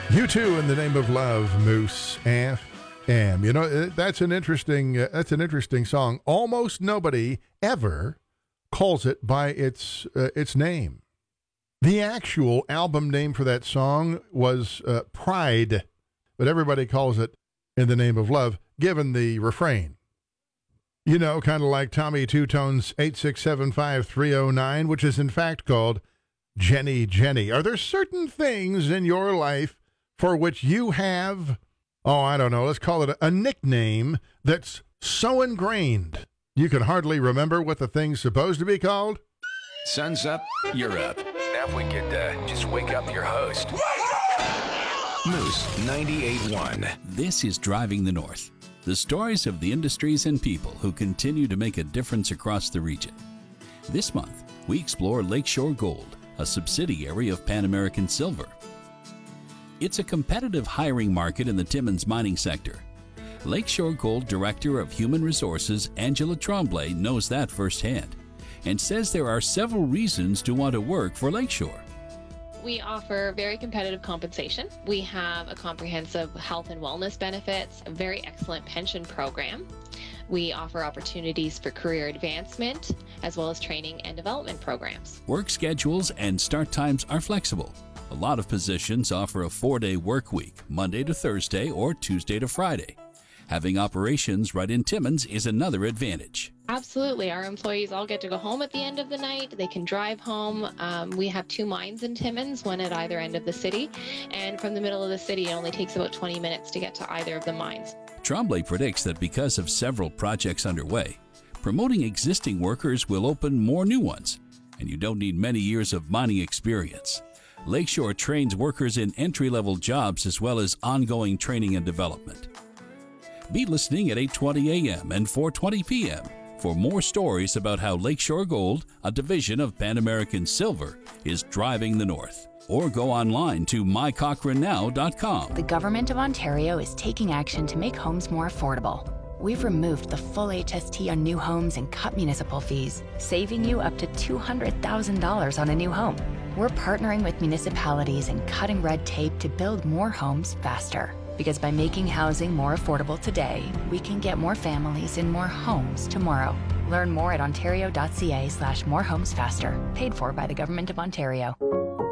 U2 in the Name of Love, Moose FM. You know, that's an interesting song. Almost nobody ever calls it by its name. The actual album name for that song was Pride, but everybody calls it In the Name of Love, given the refrain. You know, kind of like Tommy Two-Tone's 8675309, which is in fact called Jenny Jenny. Are there certain things in your life for which you have, I don't know, let's call it a nickname that's so ingrained you can hardly remember what the thing's supposed to be called? Sun's up, you're up. Now if we could just wake up your host. Moose 98.1. This is Driving the North. The stories of the industries and people who continue to make a difference across the region. This month, we explore Lakeshore Gold, a subsidiary of Pan American Silver. It's a competitive hiring market in the Timmins mining sector. Lakeshore Gold Director of Human Resources, Angela Tremblay, knows that firsthand and says there are several reasons to want to work for Lakeshore. We offer very competitive compensation. We have a comprehensive health and wellness benefits, a very excellent pension program. We offer opportunities for career advancement, as well as training and development programs. Work schedules and start times are flexible. A lot of positions offer a 4-day work week, Monday to Thursday or Tuesday to Friday. Having operations right in Timmins is another advantage. Absolutely. Our employees all get to go home at the end of the night. They can drive home. We have 2 mines in Timmins, one at either end of the city. And from the middle of the city, it only takes about 20 minutes to get to either of the mines. Tremblay predicts that because of several projects underway, promoting existing workers will open more new ones, and you don't need many years of mining experience. Lakeshore trains workers in entry-level jobs as well as ongoing training and development. Be listening at 8:20 a.m. and 4:20 p.m. for more stories about how Lakeshore Gold, a division of Pan American Silver, is driving the North. Or go online to mycochranow.com. The Government of Ontario is taking action to make homes more affordable. We've removed the full HST on new homes and cut municipal fees, saving you up to $200,000 on a new home. We're partnering with municipalities and cutting red tape to build more homes faster. Because by making housing more affordable today, we can get more families in more homes tomorrow. Learn more at ontario.ca/morehomesfaster. Paid for by the Government of Ontario.